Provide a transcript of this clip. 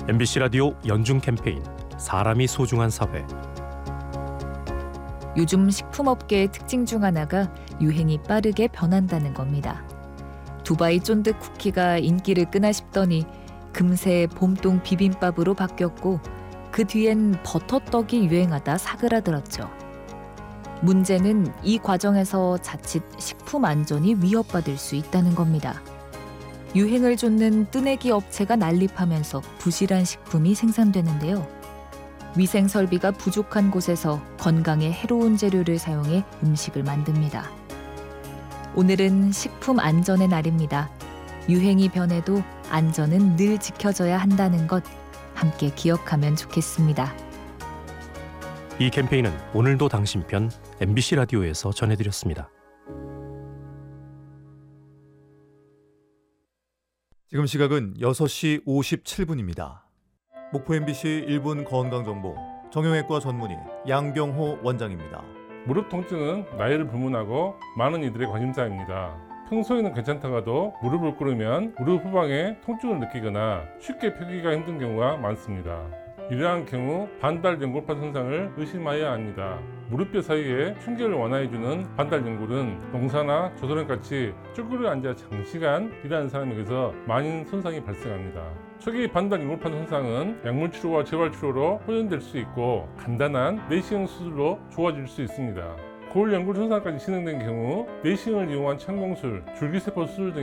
MBC 라디오 연중 캠페인 사람이 소중한 사회. 요즘 식품업계의 특징 중 하나가 유행이 빠르게 변한다는 겁니다. 두바이 쫀득 쿠키가 인기를 끄나 싶더니 금세 봄동 비빔밥으로 바뀌었고 그 뒤엔 버터떡이 유행하다 사그라들었죠. 문제는 이 과정에서 자칫 식품 안전이 위협받을 수 있다는 겁니다. 유행을 좇는 뜨내기 업체가 난립하면서 부실한 식품이 생산되는데요. 위생 설비가 부족한 곳에서 건강에 해로운 재료를 사용해 음식을 만듭니다. 오늘은 식품 안전의 날입니다. 유행이 변해도 안전은 늘 지켜져야 한다는 것 함께 기억하면 좋겠습니다. 이 캠페인은 오늘도 당신 편 MBC 라디오에서 전해드렸습니다. 지금 시각은 6시 57분입니다. 목포 MBC 1분 건강정보 정형외과 전문의 양병호 원장입니다. 무릎 통증은 나이를 불문하고 많은 이들의 관심사입니다. 평소에는 괜찮다가도 무릎을 꿇으면 무릎 후방에 통증을 느끼거나 쉽게 펴기가 힘든 경우가 많습니다. 이러한 경우 반달 연골판 손상을 의심해야 합니다. 무릎뼈 사이에 충격을 완화해주는 반달 연골은 농사나 조선원같이 쭈그려 앉아 장시간 일하는 사람에게서 많은 손상이 발생합니다. 초기 반달 연골판 손상은 약물 치료와 재활 치료로 호전될 수 있고 간단한 내시경 수술로 좋아질 수 있습니다. 고울 연골 손상까지 진행된 경우 내시경을 이용한 천공술, 줄기세포 수술 등